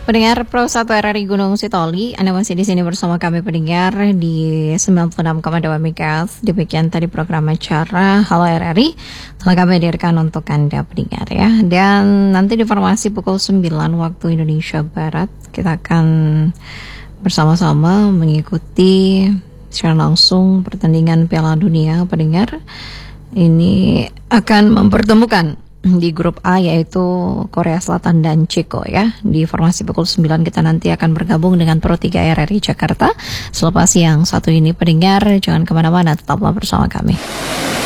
Pendengar Pro 1 RRI Gunung Sitoli, Anda masih di sini bersama kami pendengar di 96,2 MHz. Demikian tadi program acara Halo RRI telah kami hadirkan untuk Anda pendengar ya. Dan nanti di informasi pukul 9 waktu Indonesia Barat kita akan bersama-sama mengikuti secara langsung pertandingan Piala Dunia pendengar. Ini akan mempertemukan di grup A yaitu Korea Selatan dan Ceko ya. Di formasi pukul 9 kita nanti akan bergabung dengan Pro 3 RRI Jakarta. Selepas yang satu ini pendengar, jangan kemana-mana, tetaplah bersama kami.